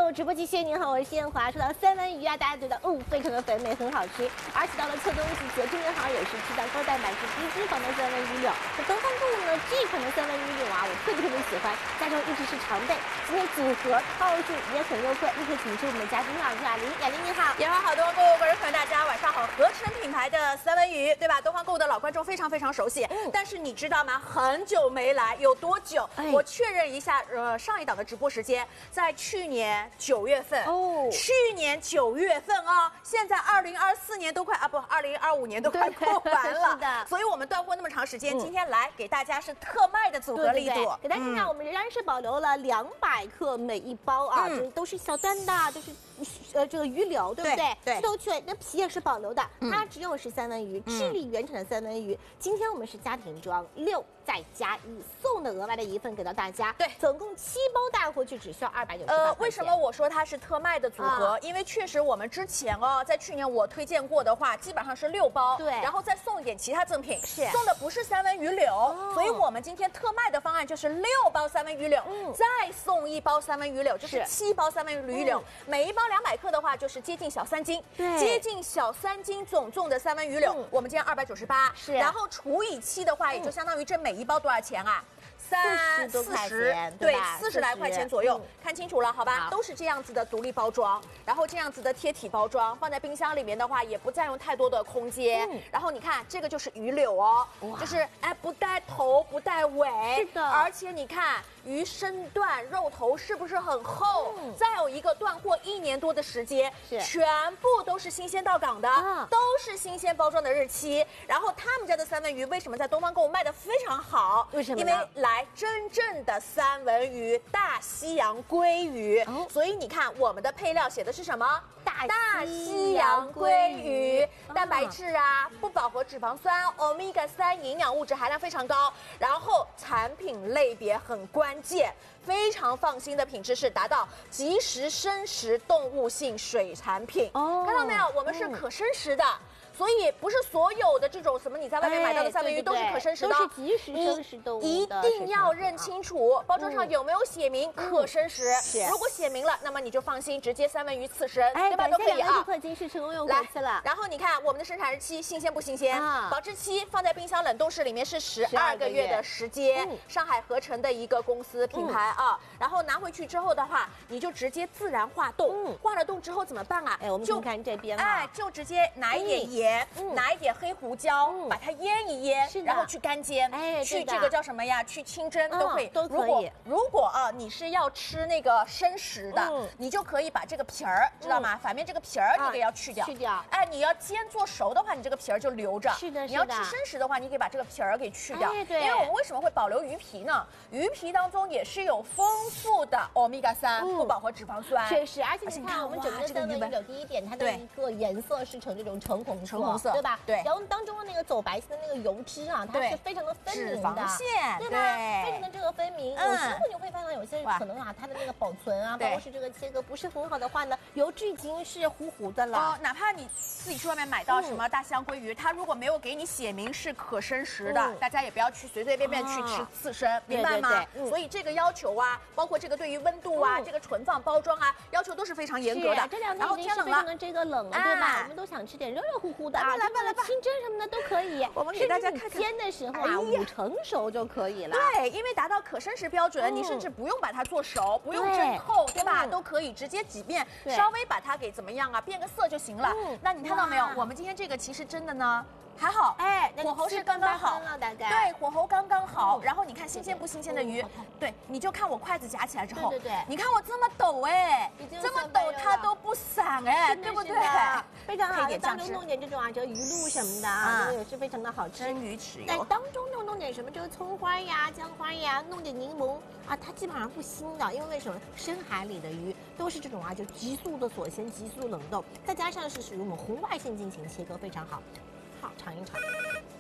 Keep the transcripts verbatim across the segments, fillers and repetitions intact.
六直播继续，您好，我是燕华。说到三文鱼啊，大家觉得哦，非常的肥美，很好吃。而且到了秋冬季节，今年好像也是吃到高蛋白质、低脂肪的三文鱼柳。那东方购物呢，这款的三文鱼柳啊，我特别特别喜欢，加上一直是常备，今天组合套数也很诱惑。立刻请出我们的嘉宾老师雅玲，雅玲你好， 燕华好，东方购物观众朋友大家晚上好。合成品牌的三文鱼，对吧？东方购物的老观众非常非常熟悉，嗯、但是你知道吗？很久没来，有多久？哎、我确认一下，呃，上一档的直播时间在去年九月份哦，去年九月份哦，现在二零二四年都快啊不，二零二五年都快过完了，是的，所以我们断货那么长时间，嗯、今天来给大家是特卖的组合力度，对对对给大家看看，嗯、我们仍然是保留了两百克每一包啊，嗯、都是小段的，都是呃这个鱼柳，对不对？ 对， 去头去尾，那皮也是保留的，嗯、它只有是三文鱼，智利原产的三文鱼。今天我们是家庭装六。再加一送的额外的一份给到大家， 对， 总共七包带回去只需要二百九十八。 呃，为什么我说它是特卖的组合？啊、因为确实我们之前哦，在去年我推荐过的话，基本上是六包， 对， 然后再送一点其他赠品， 是送的不是三文鱼柳，哦、所以我们今天特卖的方案就是六包三文鱼柳，嗯，再送一包三文鱼柳，就是七包三文鱼柳，嗯、每一包两百克的话就是接近小三斤， 对， 接近小三斤总重的三文鱼柳，嗯、我们今天二百九十八， 是， 然后除以七的话，也就相当于这每一包多少钱啊？ 三四十， 对，四十来块钱左右， 嗯、 看清楚了，好吧？好都是这样子的独立包装，然后这样子的贴体包装，放在冰箱里面的话，也不占用太多的空间。嗯、然后你看，这个就是鱼柳哦，就是哎不带头不带尾， 是的， 而且你看鱼身段肉头是不是很厚？嗯、再有一个断货一年多的时间，全部都是新鲜到港的，啊、都是新鲜包装的日期。然后他们家的三文鱼为什么在东方购物卖的非常好？ 为什么？ 因为来。真正的三文鱼，大西洋鲑鱼，哦、所以你看我们的配料写的是什么？ 大大西洋鲑鱼，哦、蛋白质啊，不饱和脂肪酸 ，omega 三营养物质含量非常高。然后产品类别很关键，非常放心的品质是达到即食生食动物性水产品。哦，看到没有？我们是可生食的。嗯所以不是所有的这种什么你在外面买到的三文鱼都是可生食的， 都是即食生食动物的。 一定要认清楚包装上有没有写明可生食。如果写明了，那么你就放心，直接三文鱼刺身，对吧？都可以啊。 客金是成功用来次了。 然后你看我们的生产日期新鲜不新鲜？保质期放在冰箱冷冻室里面是十二个月的时间。上海合成的一个公司品牌啊，然后拿回去之后的话，你就直接自然化冻。化了冻之后怎么办啊？ 哎，我们就看这边哎，就直接拿一点盐。嗯、拿一点黑胡椒，嗯、把它腌一腌，然后去干煎，哎，去这个叫什么呀？去清蒸都可以， 嗯、都可以。 如果如果啊，你是要吃那个生食的，嗯、你就可以把这个皮儿，知道吗？嗯、反面这个皮儿你给要去掉， 去掉。 哎，你要煎做熟的话，你这个皮儿就留着。 是的， 你要吃生食的话，你可以把这个皮儿给去掉。 哎，对。 因为我们为什么会保留鱼皮呢？鱼皮当中也是有丰富的 omega 三不饱和脂肪酸。 确实，而且你看我们整个三文鱼柳，第一点它的一个颜色是呈这种橙红橙红色， 对吧？ 对。 然后当中的那个走白色的那个油脂啊，它是非常的分明的， 线对吧？非常的这个分明。有时候你会发现有些可能啊，它的那个保存啊，包括是这个切割不是很好的话呢，油脂已经是糊糊的了。 哦，哪怕你自己去外面买到什么大西洋鲑鱼，它如果没有给你写明是可生食的，大家也不要去随随便便去吃刺身，明白吗？所以这个要求啊，包括这个对于温度啊，这个存放包装啊，要求都是非常严格的。 这两天已经是非常的这个冷了，对吧？我们都想吃点热热乎乎的啊， 来吧来吧。 清蒸什么的都可以， 我们给大家看看煎的时候啊，五成熟就可以了。 对，因为达到可生食标准，你甚至不用把它做熟，不用蒸透，对吧？都可以直接几遍，稍微把它给怎么样啊，变个色就行了。那你看到没有？我们今天这个其实真的呢。还好，哎，火候是刚刚好， 大概对，火候刚刚好。然后你看新鲜不新鲜的鱼，对，你就看我筷子夹起来之后， 对对对， 你看我这么抖哎，这么抖它都不散哎，对不对？ 非常好，当中弄点这种啊，这个鱼露什么的啊，这个也是非常的好吃。 蒸鱼豉油， 在当中又弄点什么？这个葱花呀、姜花呀，弄点柠檬啊，它基本上不腥的，因为为什么？深海里的鱼都是这种啊，就急速的锁鲜、急速冷冻，再加上是属于我们红外线进行切割，非常好。好，尝一尝。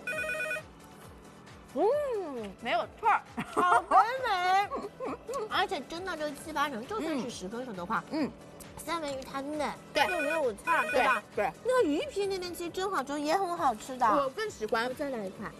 嗯， 没有刺儿， 好肥美，而且真的这个七八成，就算是十分熟的话，嗯，三文鱼它嫩， 对， 又没有刺儿，对吧？ 对， 那个鱼皮那边其实蒸好之后也很好吃的。 我更喜欢。 再来一块，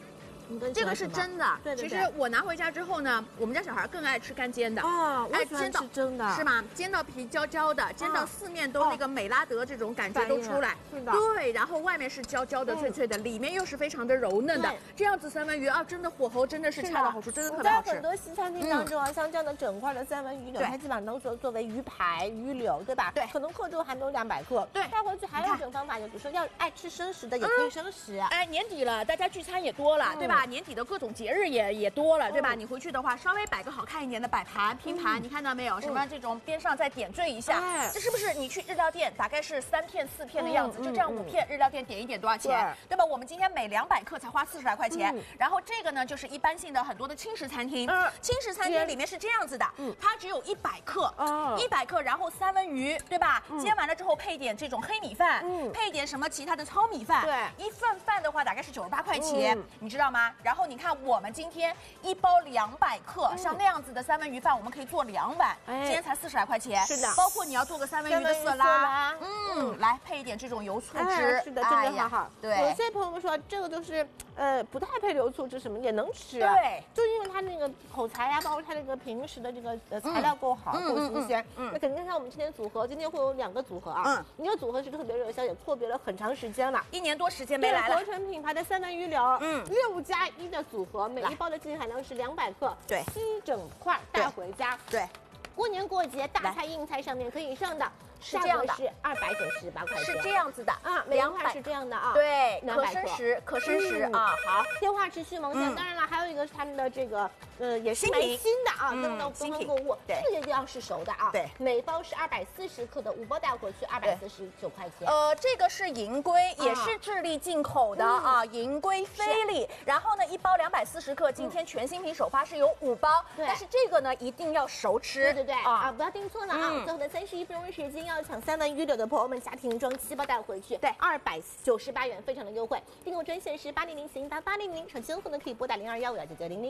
这个是蒸的。 对对对。 其实我拿回家之后呢，我们家小孩更爱吃干煎的。 哦， 哎， 煎到蒸的， 是吗？煎到皮焦焦的，煎到四面都那个美拉德这种感觉都出来。 是的。 对，然后外面是焦焦的、脆脆的，里面又是非常的柔嫩的。这样子三文鱼啊，真的火候真的是恰到好处，真的特别好吃。 在很多西餐厅当中啊，像这样的整块的三文鱼柳，它基本上都说作为鱼排、鱼柳，对吧？ 对。 可能克重还没有两百克。对。带回去还有一种方法，就比如说要爱吃生食的，也可以生食。 哎，年底了，大家聚餐也多了，对吧？年底的各种节日也也多了，对吧？你回去的话，稍微摆个好看一点的摆盘、拼盘，你看到没有？什么这种边上再点缀一下，这是不是你去日料店大概是三片四片的样子？就这样五片，日料店点一点多少钱？对吧？我们今天每两百克才花四十来块钱。然后这个呢，就是一般性的很多的轻食餐厅，轻食餐厅里面是这样子的，它只有一百克，一百克，然后三文鱼，对吧？煎完了之后配一点这种黑米饭，配一点什么其他的糙米饭，对，一份饭的话大概是九十八块钱，你知道吗？然后你看我们今天一包两百克，像那样子的三文鱼饭，我们可以做两碗，今天才四十来块钱。是的，包括你要做个三文鱼的色拉，嗯，来配一点这种油醋汁， 是的，这个好好。 对， 有些朋友们说这个就是呃不太配油醋汁什么也能吃， 对， 就因为它那个口材呀，包括它那个平时的这个呃材料够好，够新鲜。那肯定像我们今天组合，今天会有两个组合啊，嗯，一个组合是特别热销，也错别了很长时间了， 一年多时间没来了。 合成品牌的三文鱼柳，嗯，六加一的组合，每一包的净含量是两百克，对，七整块带回家，对，过年过节大菜硬菜上面可以上的。是这样的，是二百九十八块钱， 是这样子的啊，两百是这样的啊， 对，可生食，可生食啊，好， 电话持续萌现。当然了，还有一个是他们的这个，呃，也是蛮新的啊，登到东方购物，这个一定要是熟的啊，对，每包是二百四十克的，五包带回去二百四十九块钱。 呃，这个是银龟，也是智利进口的啊，银龟菲力，然后呢，一包两百四十克，今天全新品首发是有五包，但是这个呢一定要熟吃， 对对对啊，不要订错了啊，最后的三十一分钟时间。要抢三文鱼柳的朋友们，家庭装七包带回去，对，二百九十八元，非常的优惠。订购专线是八零零四零八八零零，手机用户呢可以拨打零二幺五幺九九零零。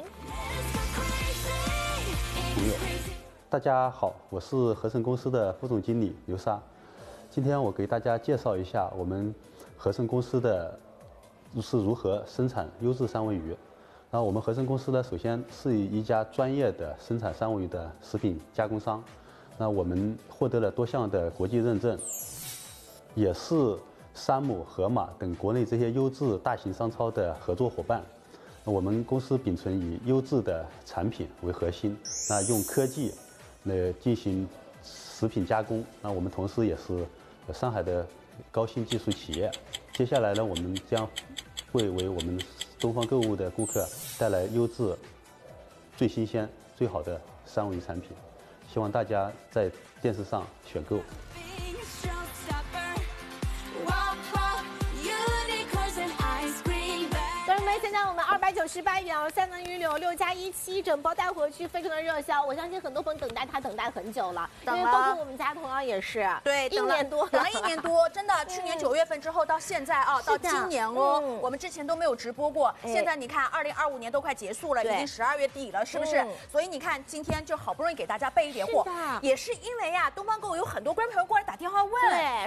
朋友，大家好，我是合盛公司的副总经理刘莎。今天我给大家介绍一下我们合盛公司的是如何生产优质三文鱼。那我们合盛公司呢，首先是一家专业的生产三文鱼的食品加工商。那我们获得了多项的国际认证，也是山姆、盒马等国内这些优质大型商超的合作伙伴。我们公司秉承以优质的产品为核心，那用科技来进行食品加工。那我们同时也是上海的高新技术企业。接下来呢，我们将会为我们东方购物的顾客带来优质、最新鲜、最好的三文鱼产品。希望大家在电视上选购。 现在我们二百九十八元哦，三文鱼柳六加一七整包带回去，非常的热销。我相信很多朋友等待它等待很久了，因为包括我们家同样也是， 对， 一年多， 等了一年多，真的，去年九月份之后到现在啊，到今年哦，我们之前都没有直播过。现在你看，二零二五年都快结束了，已经十二月底了，是不是？所以你看，今天就好不容易给大家备一点货，也是因为呀，东方购物有很多观众朋友过来打电话问，